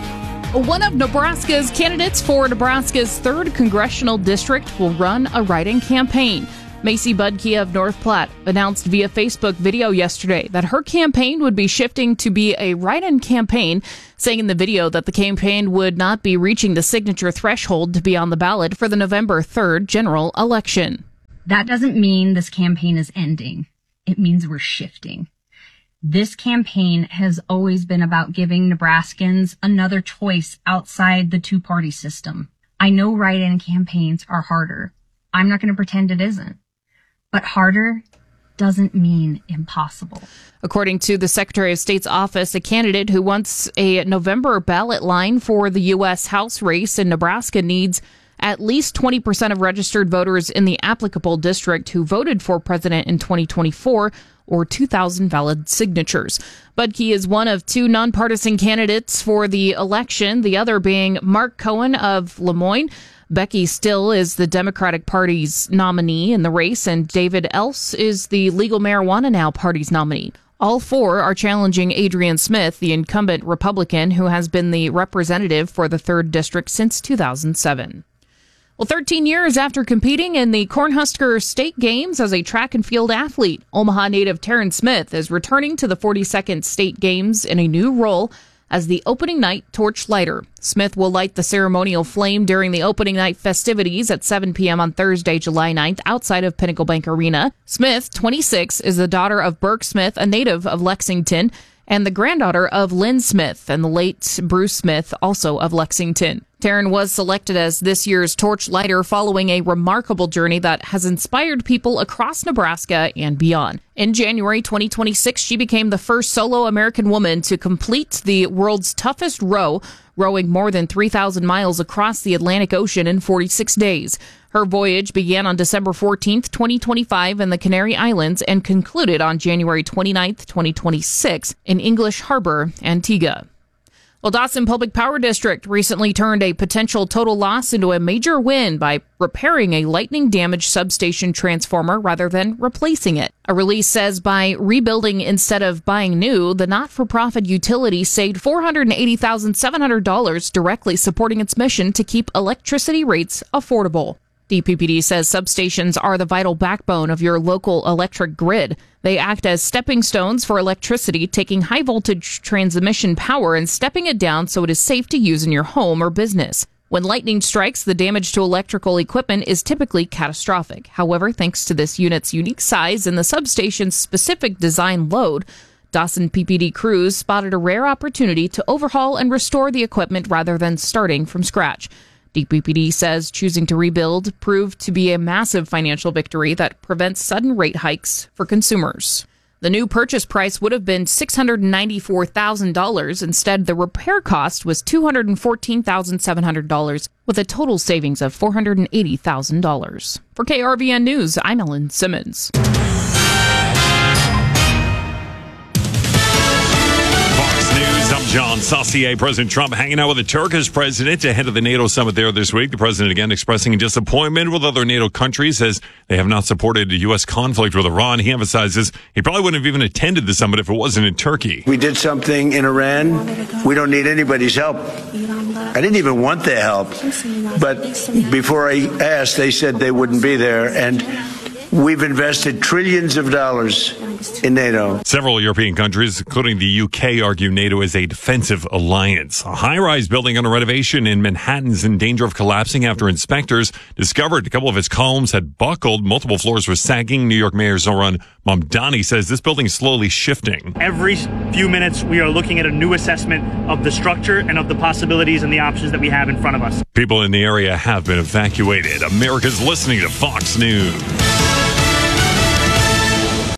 One of Nebraska's candidates for Nebraska's third congressional district will run a write-in campaign. Macy Budke of North Platte announced via Facebook video yesterday that her campaign would be shifting to be a write-in campaign, saying in the video that the campaign would not be reaching the signature threshold to be on the ballot for the November third general election. That doesn't mean this campaign is ending. It means we're shifting. This campaign has always been about giving Nebraskans another choice outside the two-party system. I know write-in campaigns are harder. I'm not going to pretend it isn't. But harder doesn't mean impossible. According to the Secretary of State's office, a candidate who wants a November ballot line for the U S House race in Nebraska needs at least twenty percent of registered voters in the applicable district who voted for president in twenty twenty-four or two thousand valid signatures. Budke is one of two nonpartisan candidates for the election, the other being Mark Cohen of Lemoyne. Becky Still is the Democratic Party's nominee in the race, and David Else is the Legal Marijuana Now Party's nominee. All four are challenging Adrian Smith, the incumbent Republican who has been the representative for the third district since two thousand seven. Well, thirteen years after competing in the Cornhusker State Games as a track and field athlete, Omaha native Taryn Smith is returning to the forty-second State Games in a new role as the opening night torch lighter. Smith will light the ceremonial flame during the opening night festivities at seven p.m. on Thursday, July ninth, outside of Pinnacle Bank Arena. Smith, twenty-six, is the daughter of Burke Smith, a native of Lexington, and the granddaughter of Lynn Smith and the late Bruce Smith, also of Lexington. Taryn was selected as this year's torch lighter following a remarkable journey that has inspired people across Nebraska and beyond. In January twenty twenty-six, she became the first solo American woman to complete the world's toughest row, rowing more than three thousand miles across the Atlantic Ocean in forty-six days. Her voyage began on December fourteenth, twenty twenty-five in the Canary Islands and concluded on January twenty-ninth, twenty twenty-six in English Harbor, Antigua. Well, Dawson Public Power District recently turned a potential total loss into a major win by repairing a lightning-damaged substation transformer rather than replacing it. A release says by rebuilding instead of buying new, the not-for-profit utility saved four hundred eighty thousand seven hundred dollars directly supporting its mission to keep electricity rates affordable. D P P D says substations are the vital backbone of your local electric grid. They act as stepping stones for electricity, taking high-voltage transmission power and stepping it down so it is safe to use in your home or business. When lightning strikes, the damage to electrical equipment is typically catastrophic. However, thanks to this unit's unique size and the substation's specific design load, Dawson P P D crews spotted a rare opportunity to overhaul and restore the equipment rather than starting from scratch. D P P D says choosing to rebuild proved to be a massive financial victory that prevents sudden rate hikes for consumers. The new purchase price would have been six hundred ninety-four thousand dollars. Instead, the repair cost was two hundred fourteen thousand seven hundred dollars, with a total savings of four hundred eighty thousand dollars. For K R V N News, I'm Ellen Simmons. I'm John Saucier. President Trump hanging out with the Turkish president ahead of the NATO summit there this week. The president again expressing disappointment with other NATO countries as they have not supported a U S conflict with Iran. He emphasizes he probably wouldn't have even attended the summit if it wasn't in Turkey. We did something in Iran. We don't need anybody's help. I didn't even want their help. But before I asked, they said they wouldn't be there. And we've invested trillions of dollars in NATO. Several European countries, including the U K, argue NATO is a defensive alliance. A high-rise building under renovation in Manhattan is in danger of collapsing after inspectors discovered a couple of its columns had buckled. Multiple floors were sagging. New York Mayor Zoran Mamdani says this building is slowly shifting. Every few minutes, we are looking at a new assessment of the structure and of the possibilities and the options that we have in front of us. People in the area have been evacuated. America's listening to Fox News.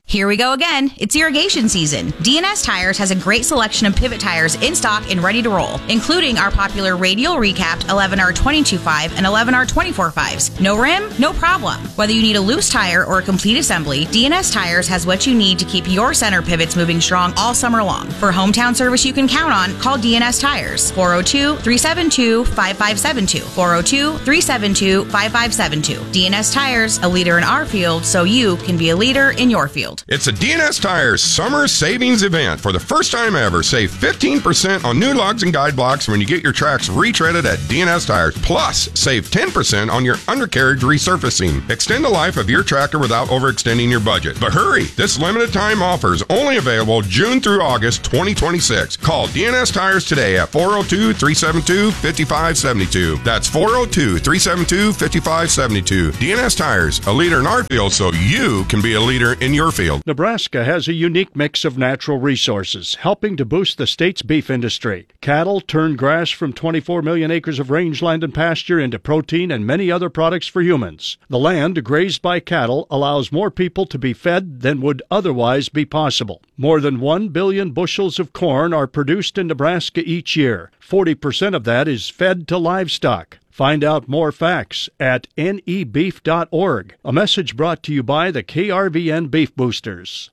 Here we go again. It's irrigation season. D N S Tires has a great selection of pivot tires in stock and ready to roll, including our popular radial recapped eleven R twenty-two five and eleven R twenty-four fives. No rim? No problem. Whether you need a loose tire or a complete assembly, D N S Tires has what you need to keep your center pivots moving strong all summer long. For hometown service you can count on, call D N S Tires. four oh two, three seven two, five five seven two. four oh two, three seven two, five five seven two. D N S Tires, a leader in our field, so you can be a leader in your field. It's a D N S Tires summer savings event. For the first time ever, save fifteen percent on new lugs and guide blocks when you get your tracks retreaded at D N S Tires. Plus, save ten percent on your undercarriage resurfacing. Extend the life of your tractor without overextending your budget. But hurry! This limited time offer is only available June through August twenty twenty-six. Call D N S Tires today at four oh two, three seven two, five five seven two. That's four oh two, three seven two, five five seven two. D N S Tires, a leader in our field so you can be a leader in your field. Nebraska has a unique mix of natural resources, helping to boost the state's beef industry. Cattle turn grass from twenty-four million acres of rangeland and pasture into protein and many other products for humans. The land grazed by cattle allows more people to be fed than would otherwise be possible. More than one billion bushels of corn are produced in Nebraska each year. forty percent of that is fed to livestock. Find out more facts at N E beef dot org. A message brought to you by the K R V N Beef Boosters.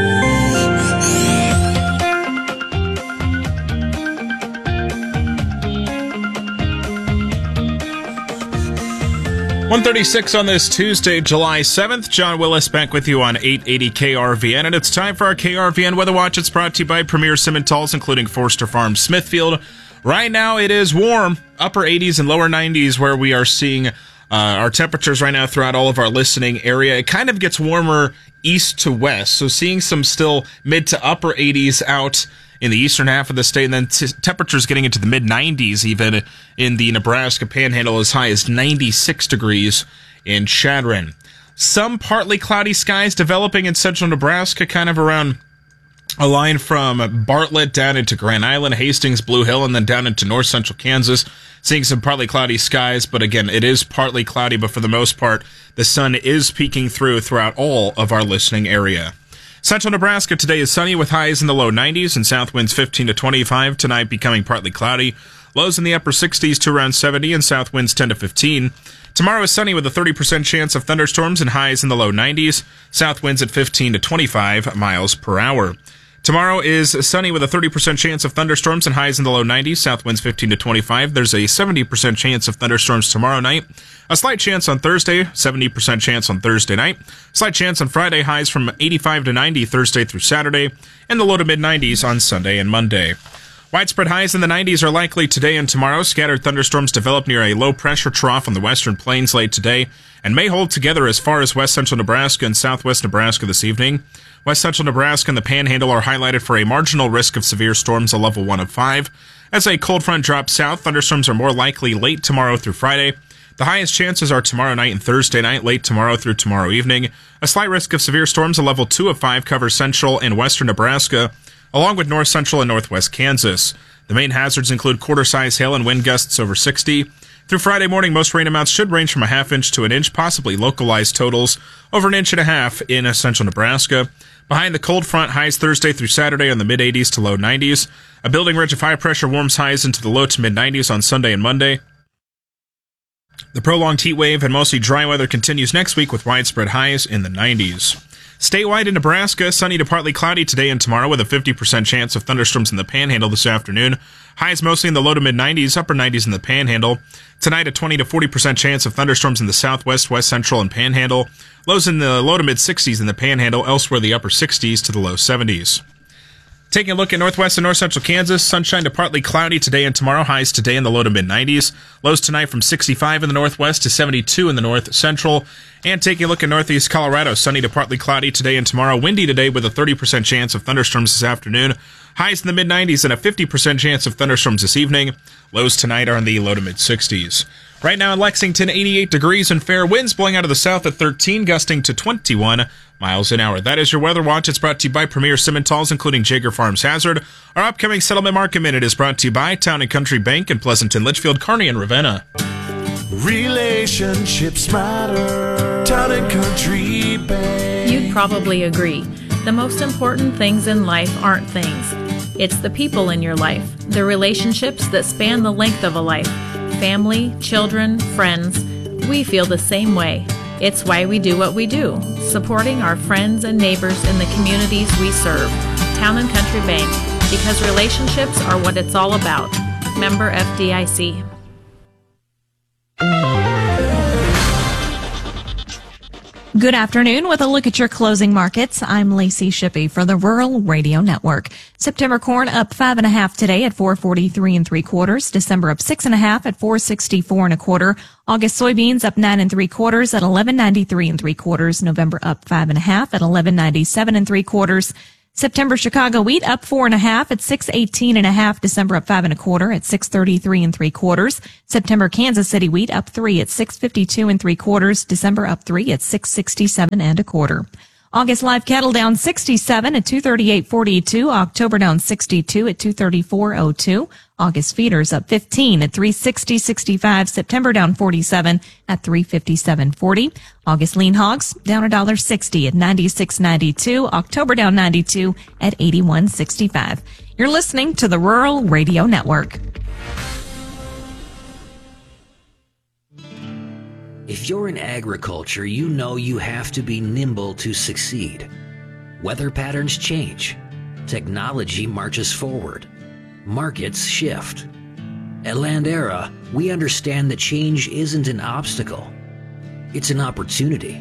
one thirty-six on this Tuesday, July seventh. John Willis back with you on eight eighty K R V N, and it's time for our K R V N Weather Watch. It's brought to you by Premier Simmentals, including Forster Farms Smithfield. Right now it is warm, upper eighties and lower nineties, where we are seeing uh, our temperatures right now throughout all of our listening area. It kind of gets warmer east to west, so seeing some still mid to upper eighties out in the eastern half of the state, and then t- temperatures getting into the mid nineties even in the Nebraska Panhandle, as high as ninety-six degrees in Chadron. Some partly cloudy skies developing in central Nebraska, kind of around a line from Bartlett down into Grand Island, Hastings, Blue Hill, and then down into north central Kansas. Seeing some partly cloudy skies, but again, it is partly cloudy, but for the most part, the sun is peeking through throughout all of our listening area. Central Nebraska today is sunny with highs in the low nineties and south winds fifteen to twenty-five. Tonight becoming partly cloudy. Lows in the upper sixties to around seventy and south winds ten to fifteen. Tomorrow is sunny with a thirty percent chance of thunderstorms and highs in the low nineties. South winds at fifteen to twenty-five miles per hour. Tomorrow is sunny with a thirty percent chance of thunderstorms and highs in the low nineties, south winds fifteen to twenty-five. There's a seventy percent chance of thunderstorms tomorrow night. A slight chance on Thursday, seventy percent chance on Thursday night. Slight chance on Friday, highs from eighty-five to ninety Thursday through Saturday, and the low to mid nineties on Sunday and Monday. Widespread highs in the nineties are likely today and tomorrow. Scattered thunderstorms develop near a low-pressure trough on the western plains late today and may hold together as far as west central Nebraska and southwest Nebraska this evening. West central Nebraska and the Panhandle are highlighted for a marginal risk of severe storms, a level one of five. As a cold front drops south, thunderstorms are more likely late tomorrow through Friday. The highest chances are tomorrow night and Thursday night, late tomorrow through tomorrow evening. A slight risk of severe storms, a level two of five, covers central and western Nebraska, along with north central and northwest Kansas. The main hazards include quarter-size hail and wind gusts over sixty. Through Friday morning, most rain amounts should range from a half inch to an inch, possibly localized totals over an inch and a half in central Nebraska. Behind the cold front, highs Thursday through Saturday on the mid eighties to low nineties. A building ridge of high pressure warms highs into the low to mid nineties on Sunday and Monday. The prolonged heat wave and mostly dry weather continues next week with widespread highs in the nineties. Statewide in Nebraska, sunny to partly cloudy today and tomorrow with a fifty percent chance of thunderstorms in the Panhandle this afternoon. Highs mostly in the low to mid nineties, upper nineties in the Panhandle. Tonight, a twenty to forty percent chance of thunderstorms in the southwest, west central, and Panhandle. Lows in the low to mid sixties in the Panhandle, elsewhere the upper sixties to the low seventies. Taking a look at northwest and north central Kansas, sunshine to partly cloudy today and tomorrow, highs today in the low to mid nineties. Lows tonight from sixty-five in the northwest to seventy-two in the north central. And taking a look at northeast Colorado, sunny to partly cloudy today and tomorrow, windy today with a thirty percent chance of thunderstorms this afternoon. Highs in the mid nineties and a fifty percent chance of thunderstorms this evening. Lows tonight are in the low to mid sixties. Right now in Lexington, eighty-eight degrees and fair winds blowing out of the south at thirteen, gusting to twenty-one miles an hour. That is your Weather Watch. It's brought to you by Premier Simmentals, including Jaeger Farms Hazard. Our upcoming Settlement Market Minute is brought to you by Town and Country Bank in Pleasanton, Litchfield, Kearney, and Ravenna. Relationships matter. Town and Country Bank. You'd probably agree. The most important things in life aren't things. It's the people in your life, the relationships that span the length of a life. Family, children, friends. We feel the same way. It's why we do what we do, supporting our friends and neighbors in the communities we serve. Town and Country Bank, because relationships are what it's all about. Member F D I C. Good afternoon. With a look at your closing markets, I'm Lacey Shippey for the Rural Radio Network. September corn up five and a half today at four forty-three and three quarters. December up six and a half at four sixty-four and a quarter. August soybeans up nine and three quarters at eleven ninety-three and three quarters. November up five and a half at eleven ninety-seven and three quarters. September Chicago wheat up four and a half at six eighteen and a half. December up five and a quarter at six thirty-three and three quarters. September Kansas City wheat up three at six fifty-two and three quarters. December up three at six sixty-seven and a quarter. August live cattle down sixty-seven at two thirty-eight forty-two. October down sixty-two at two thirty-four oh two. August feeders up fifteen at three sixty sixty-five. September down forty-seven at three fifty-seven forty. August lean hogs down one dollar sixty at ninety-six ninety-two. October down ninety-two at eighty-one sixty-five. You're listening to the Rural Radio Network. If you're in agriculture, you know you have to be nimble to succeed. Weather patterns change. Technology marches forward. Markets shift. At Landera, we understand that change isn't an obstacle. It's an opportunity.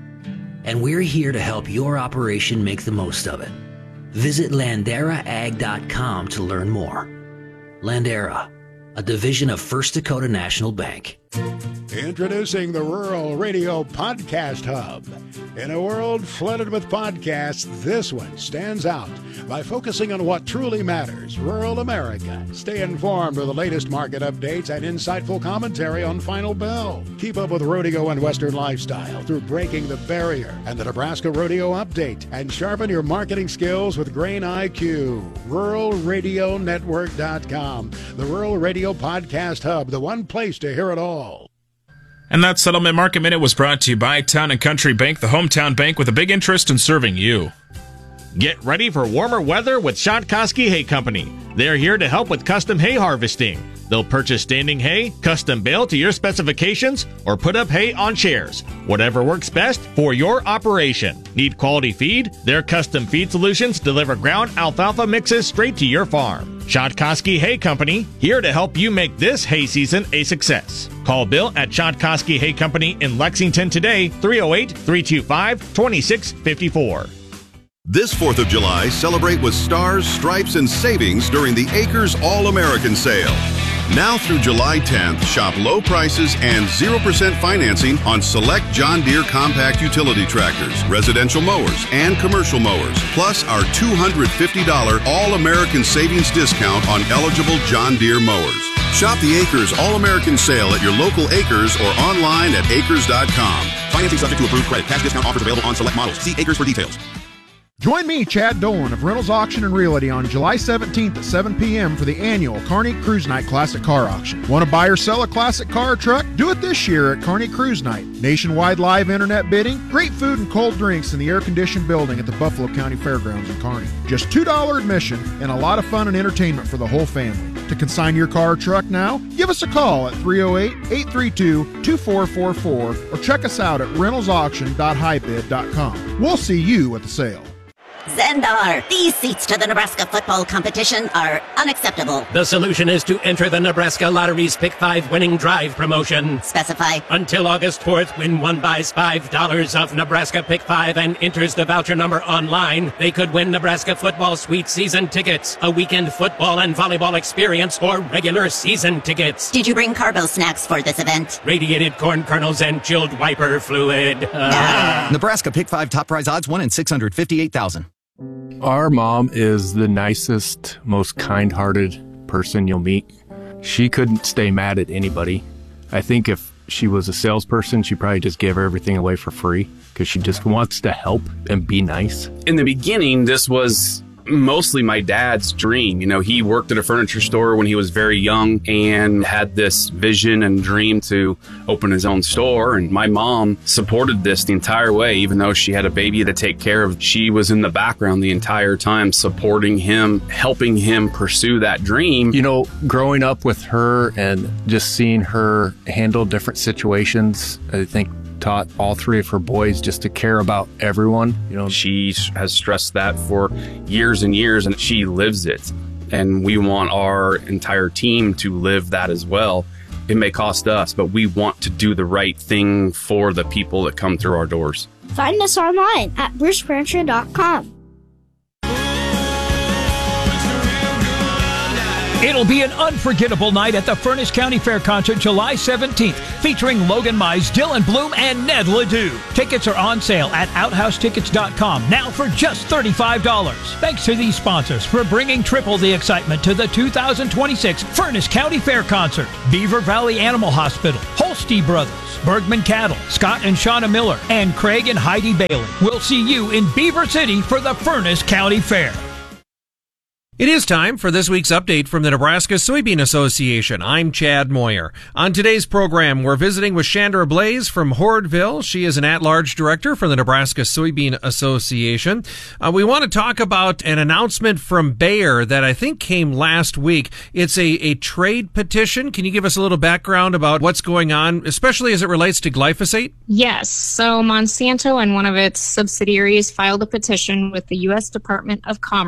And we're here to help your operation make the most of it. Visit landera ag dot com to learn more. Landera, a division of First Dakota National Bank. Introducing the Rural Radio Podcast Hub. In a world flooded with podcasts, this one stands out by focusing on what truly matters, rural America. Stay informed with the latest market updates and insightful commentary on Final Bell. Keep up with rodeo and Western lifestyle through Breaking the Barrier and the Nebraska Rodeo Update. And sharpen your marketing skills with Grain I Q. rural radio network dot com. The Rural Radio Podcast Hub, the one place to hear it all. And that Settlement Market Minute was brought to you by Town and Country Bank, the hometown bank with a big interest in serving you. Get ready for warmer weather with Shotkoski Hay Company. They're here to help with custom hay harvesting. They'll purchase standing hay, custom bale to your specifications, or put up hay on chairs. Whatever works best for your operation. Need quality feed? Their custom feed solutions deliver ground alfalfa mixes straight to your farm. Shotkoski Hay Company, here to help you make this hay season a success. Call Bill at Shotkoski Hay Company in Lexington today, three oh eight, three two five, two six five four. This fourth of July, celebrate with stars, stripes, and savings during the Acres All-American Sale. Now through July tenth, shop low prices and zero percent financing on select John Deere compact utility tractors, residential mowers, and commercial mowers, plus our two hundred fifty dollars All-American Savings discount on eligible John Deere mowers. Shop the Acres All-American Sale at your local Acres or online at acres dot com. Financing subject to approved credit. Cash discount offers available on select models. See Acres for details. Join me, Chad Dolan of Reynolds Auction and Realty on July seventeenth at seven p.m. for the annual Kearney Cruise Night Classic Car Auction. Want to buy or sell a classic car or truck? Do it this year at Kearney Cruise Night. Nationwide live internet bidding, great food and cold drinks in the air-conditioned building at the Buffalo County Fairgrounds in Kearney. Just two dollars admission and a lot of fun and entertainment for the whole family. To consign your car or truck now, give us a call at three oh eight, eight three two, two four four four or check us out at reynolds auction dot hi bid dot com. We'll see you at the sale. Zendar, these seats to the Nebraska football competition are unacceptable. The solution is to enter the Nebraska Lottery's Pick five Winning Drive promotion. Specify. Until August fourth, when one buys five dollars of Nebraska Pick five and enters the voucher number online, they could win Nebraska Football Suite season tickets, a weekend football and volleyball experience, or regular season tickets. Did you bring carbo snacks for this event? Radiated corn kernels and chilled wiper fluid. Ah. Nebraska Pick five top prize odds one in six hundred fifty-eight thousand. Our mom is the nicest, most kind-hearted person you'll meet. She couldn't stay mad at anybody. I think if she was a salesperson, she'd probably just give everything away for free because she just wants to help and be nice. In the beginning, this was mostly my dad's dream. You know, he worked at a furniture store when he was very young and had this vision and dream to open his own store. And my mom supported this the entire way, even though she had a baby to take care of. She was in the background the entire time, supporting him, helping him pursue that dream. You know, growing up with her and just seeing her handle different situations, I think taught all three of her boys just to care about everyone. You know, she has stressed that for years and years, and she lives it. And we want our entire team to live that as well. It may cost us, but we want to do the right thing for the people that come through our doors. Find us online at bruce furniture dot com. It'll be an unforgettable night at the Furnace County Fair Concert July seventeenth, featuring Logan Mize, Dylan Bloom, and Ned Ledoux. Tickets are on sale at outhouse tickets dot com now for just thirty-five dollars. Thanks to these sponsors for bringing triple the excitement to the two thousand twenty-six Furnace County Fair Concert. Beaver Valley Animal Hospital, Holste Brothers, Bergman Cattle, Scott and Shauna Miller, and Craig and Heidi Bailey. We'll see you in Beaver City for the Furnace County Fair. It is time for this week's update from the Nebraska Soybean Association. I'm Chad Moyer. On today's program, we're visiting with Chandra Blaze from Hordeville. She is an at-large director for the Nebraska Soybean Association. Uh, we want to talk about an announcement from Bayer that I think came last week. It's a, a trade petition. Can you give us a little background about what's going on, especially as it relates to glyphosate? Yes. So Monsanto and one of its subsidiaries filed a petition with the U S Department of Commerce